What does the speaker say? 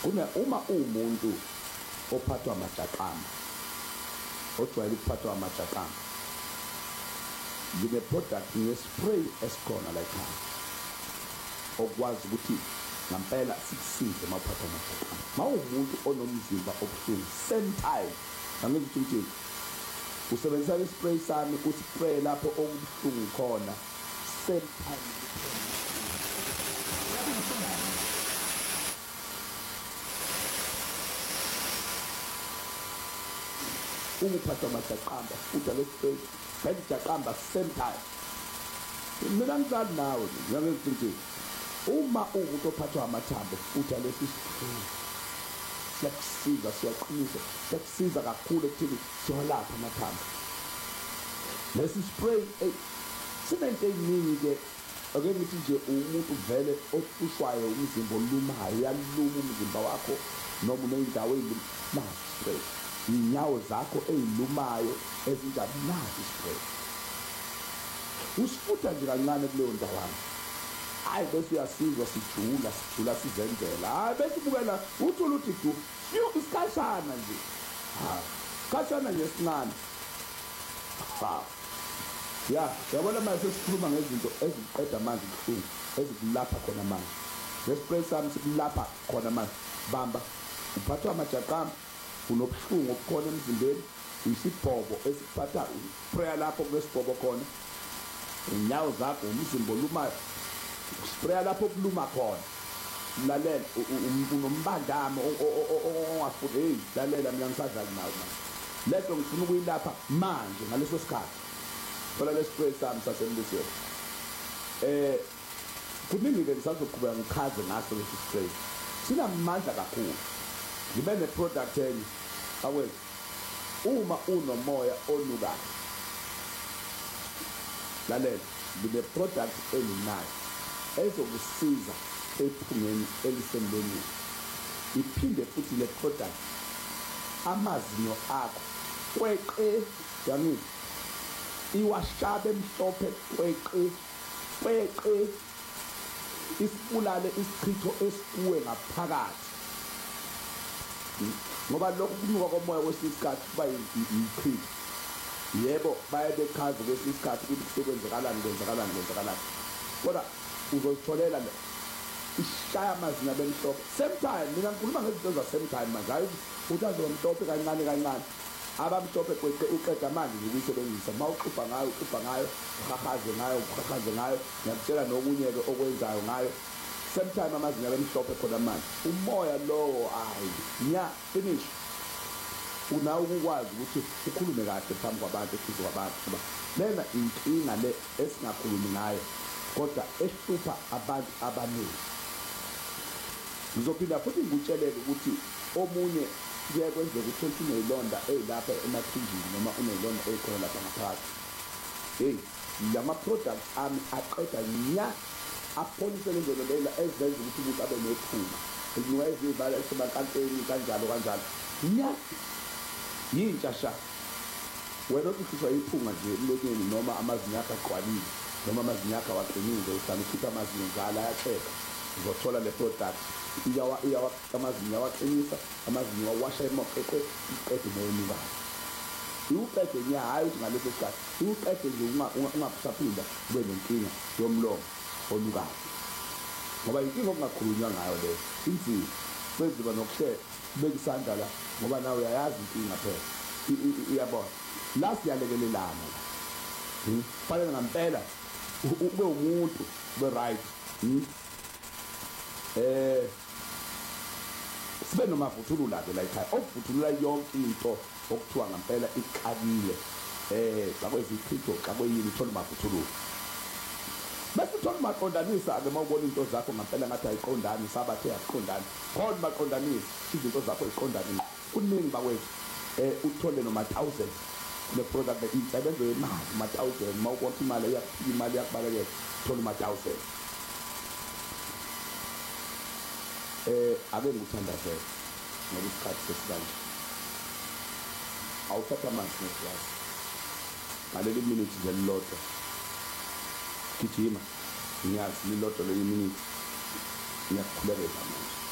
Uma umuntu ophathwa amajaqamba, ojwayele ukuphathwa amajaqamba, ngine-product nge-spray esikhona la ekhaya okwazi ukuthi ngampela sikusize uma uphathwa amajaqamba. Ma uwumuntu onomzimba obuhlungu, same time angithi ukuthi usebenzisa i-spray sami, uspray lapho okubuhlungu khona, same time uphathwa amajaqamba futhi le-spray bhekijaqamba same time. Mina ngizali nawe ngiyakuthi nje uma umuntu ophathwa amathambo futhi lesi spray siyakusiza, siyaqinisa, siyakusiza kakhulu ekuthini siyolapha amathambo. Lesi spray sinento eyiningi-ke, ake ngithi nje umuntu vele ohlushwayo umzimba olumayo, uyaluma umzimba wakho noma uney'ndawo ey'lumayo spray, iy'nyawo zakho ey'lumayo ezinjani, nazi spray usifutha nje kancane kuleyo ndawana, hayi bese uyasizwa, sijula sizenzela, hayi bese ubukela uthula uthi du isikhashana nje, isikhashana nje esincane. Yabona manje sesikhuluma ngezinto eziqeda manje ubuhlungu, ezikulapha khona manje. Le-spray sami sikulapha khona manje. Bamba, uphathwa amajaqamba, unobuhlungu obukhona emzimbeni, isibhobo esikuphatha, uspraya lapho kulesibhobo khona, inyawo zakho, umzimba olumayo, uspraya lapho kuluma khona. Lalela, unombandamo ongafuni, hey, lalela mina ngisadlali nawe manje. Leto ngifuna ukuyilapha manje ngaleso sikhathi. Thola le-spray sami sasemlisweni. Kuningi-ke ngisazoqhubeka ngichaze ngaso lesi spray. Sinamandla kakhulu. Ngibe ne-product enye, awethu, uma unomoya onukayo, lalela, ngine-product elunayo ezokusiza ephungeni elisemlonyeni. Iphinde futhi le product amazinyo akho kweqe, yangithi iwashabe emhlophe kweqe isibulale isichitho esikuwe ngaphakathi, ngoba lokhu kunuka komoya kwesinye isikhathi kuba yichitho. Yebo baye bechaza kwesinye isikhathi ukuthi kusokwenzekalani, kodwa uzozitholela le ishaya amazinyo abemhlophe same time. Mina ngikhuluma ngezinto za-same time manje, hayi ukuthi azomhlophe kancane. Abamhlophe kweqe uqeda manje nje ukuyisebenzisa, uma uxubha ngayo, uhahaze ngayo, ngiyakutshela nokunye-ke okwenzayo ngayo. Same time amazinyo abemhlophe khona manje, umoya lowo finish. Unawo ukukwazi ukuthi ukhulume kahle phambi kwabantu, ephuzwa kwabantu, ngoba lena inkinga le esingakhulumi ngayo kodwa ehlupha abantu abaningi. Ngizophinda futhi ngikutsheleke ukuthi omunye kuye kwenzeka ukuthi uneyilonda ey'lapha emathunjini noma uneyilonda ey'khona lapha ngaphakathi. Hey, lama-products ami aqeda apholise lezo lela ezenza ukuthi umuntu abe nephunga, ezinuka ezivala esebakanteni kanjalo. Yintsha sha, wena uhlutshwa iphunga nje emlonyeni noma amazinyo akho aqwalile noma amazinyo akho awaqinile, uhlala ukhipha amazinyo njalo ayaxeka, uzothola le product amazinyo awaqinisa, amazinyo awasha emoqeqe, iqede noyenukayo. Iwuqede hayi ukuthi ngaleso sikhathi iwuqede nje ungaphinda ube nenkinga yomlomo olukayo, ngoba inkinga okungakhulunywa ngayo leyo inzima. Senziba nokuhlela kubeka isandla la, ngoba nawe uyayazi inkinga phela, iyabona la siyalekelelana la. Fanele ngampela ube umuntu ube right. Sibe nomavuthulula-ke la ekhaya okuvuthulula yonke into okuthiwa ngampela iqalile, zakwezithitho xakweyini uthole umavuthulula. Bese uthole umaqondanisa-ke uma ubona into zakho ngampela ngathi ayiqondani, sabathe ayiqondani, khona umaqondanisa izinto zakho ayiqondanile. Kuningi bakwethu, uthole noma-1,000 le product insebenzo yemali, ama-1,000 uma ubona imali iyakubalekela, uthole uma-1,000. Ake ngikuthandazele ngoba isikhathi sesikanje, awuthatha amanzi ngeglasi ngaleli minute nje lilodwa, gijima, ngiyazi lilodwa leli minute ngiyakukhulekela.